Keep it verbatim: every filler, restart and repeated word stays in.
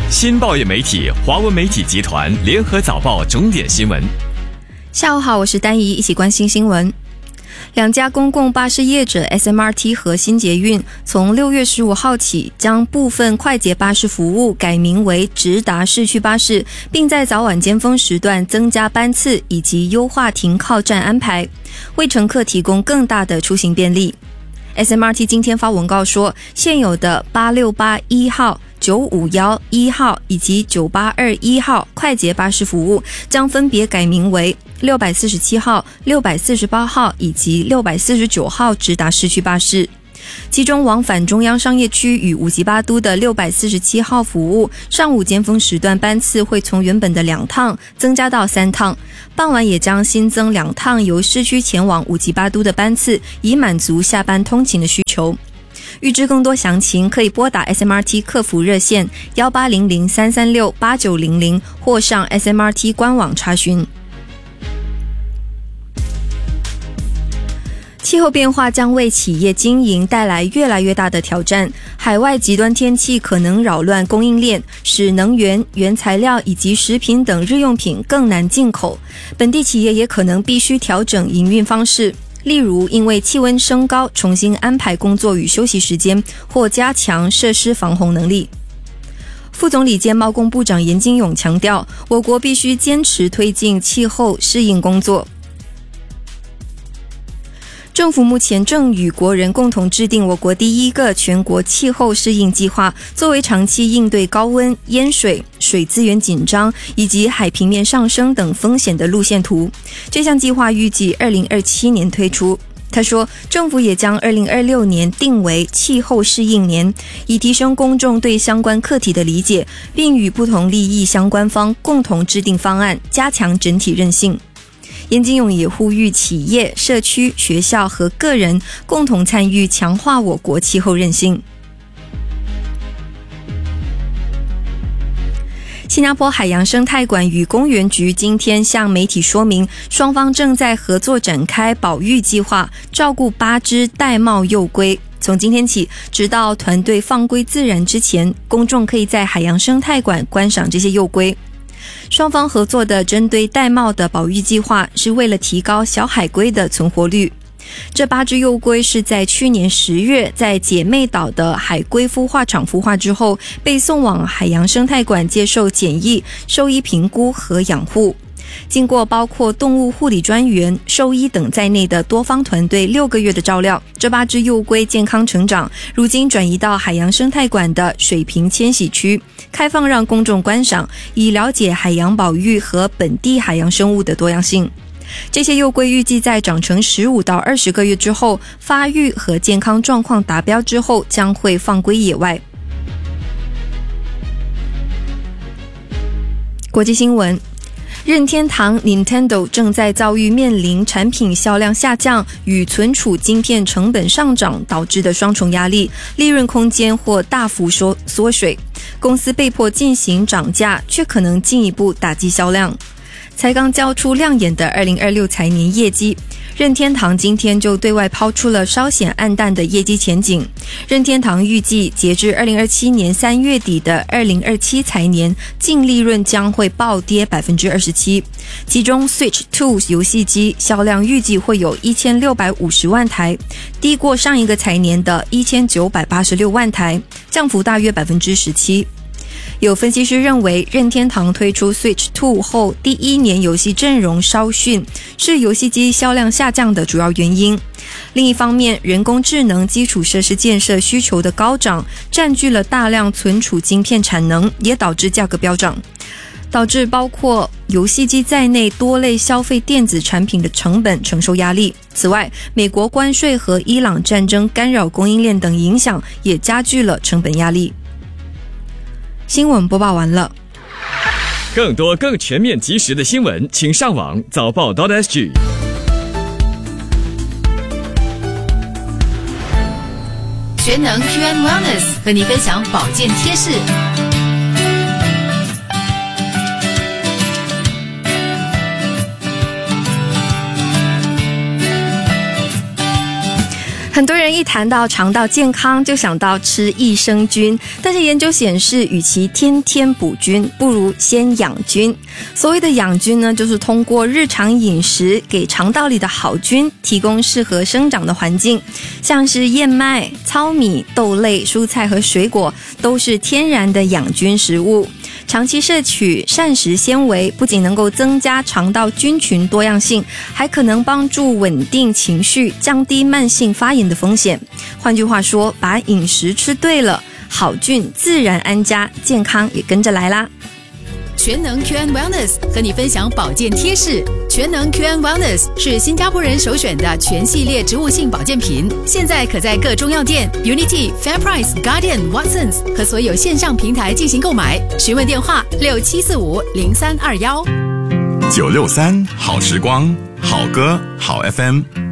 新报业媒体华文媒体集团联合早报重点新闻。 下午好，我是丹怡，一起关心新闻。两家公共巴士业者 S M R T 和新捷运从六月十五号起将部分快捷巴士服务改名为直达市区巴士，并在早晚尖峰时段增加班次以及优化停靠站安排，为乘客提供更大的出行便利。S M R T 今天发文告说，现有的八六八一号、九五一一号以及九八二一号快捷巴士服务将分别改名为六百四十七号、六百四十八号以及六百四十九号直达市区巴士。其中往返中央商业区与五级八都的六百四十七号服务，上午尖峰时段班次会从原本的两趟增加到三趟，傍晚也将新增两趟由市区前往五级八都的班次，以满足下班通勤的需求。预知更多详情，可以拨打 S M R T 客服热线一八零零三三六八九零零或上 S M R T 官网查询。气候变化将为企业经营带来越来越大的挑战，海外极端天气可能扰乱供应链，使能源、原材料以及食品等日用品更难进口。本地企业也可能必须调整营运方式，例如因为气温升高重新安排工作与休息时间，或加强设施防洪能力。副总理兼贸工部长严金勇强调，我国必须坚持推进气候适应工作。政府目前正与国人共同制定我国第一个全国气候适应计划，作为长期应对高温、淹水、水资源紧张以及海平面上升等风险的路线图。这项计划预计二零二七年推出。他说，政府也将二零二六年定为气候适应年，以提升公众对相关课题的理解，并与不同利益相关方共同制定方案，加强整体韧性。严金勇也呼吁企业、社区、学校和个人共同参与，强化我国气候韧性。新加坡海洋生态馆与公园局今天向媒体说明，双方正在合作展开保育计划，照顾八只玳瑁幼龟。从今天起，直到团队放归自然之前，公众可以在海洋生态馆观赏这些幼龟。双方合作的针对玳瑁的保育计划是为了提高小海龟的存活率。这八只幼龟是在去年十月在姐妹岛的海龟孵化场孵化之后，被送往海洋生态馆接受检疫、兽医评估和养护。经过包括动物护理专员、兽医等在内的多方团队六个月的照料，这八只幼龟健康成长，如今转移到海洋生态馆的水平迁徙区，开放让公众观赏，以了解海洋保育和本地海洋生物的多样性。这些幼龟预计在长成十五到二十个月之后，发育和健康状况达标之后，将会放归野外。国际新闻，任天堂 Nintendo 正在遭遇面临产品销量下降与存储晶片成本上涨导致的双重压力，利润空间或大幅缩缩水，公司被迫进行涨价，却可能进一步打击销量。才刚交出亮眼的二零二六财年业绩，任天堂今天就对外抛出了稍显暗淡的业绩前景。任天堂预计截至二零二七年三月底的二零二七财年，净利润将会暴跌 百分之二十七， 其中 Switch 二 游戏机销量预计会有一千六百五十万台，低过上一个财年的一千九百八十六万台，降幅大约 百分之十七。有分析师认为，任天堂推出 Switch 二 后第一年游戏阵容稍逊，是游戏机销量下降的主要原因。另一方面，人工智能基础设施建设需求的高涨，占据了大量存储晶片产能，也导致价格飙涨，导致包括游戏机在内多类消费电子产品的成本承受压力。此外，美国关税和伊朗战争干扰供应链等影响，也加剧了成本压力。新闻播报完了。 更多更全面及时的新闻，请上网早报 .sg。 全能 Q and Wellness 和你分享保健贴士。 很多人一谈到肠道健康就想到吃益生菌，但是研究显示，与其天天补菌，不如先养菌。所谓的养菌呢，就是通过日常饮食给肠道里的好菌提供适合生长的环境，像是燕麦、糙米、豆类、蔬菜和水果都是天然的养菌食物。长期摄取膳食纤维不仅能够增加肠道菌群多样性，还可能帮助稳定情绪，降低慢性发炎的风险。换句话说，把饮食吃对了，好菌自然安家，健康也跟着来啦。 全能 Q N Wellness 和你分享保健贴士。全能 Q N Wellness 是新加坡人首选的全系列植物性保健品，现在可在各中药店 Unity、FairPrice、Guardian、Watsons 和所有线上平台进行购买。询问电话六七四五零三二幺。 九六三好时光，好歌好 F M。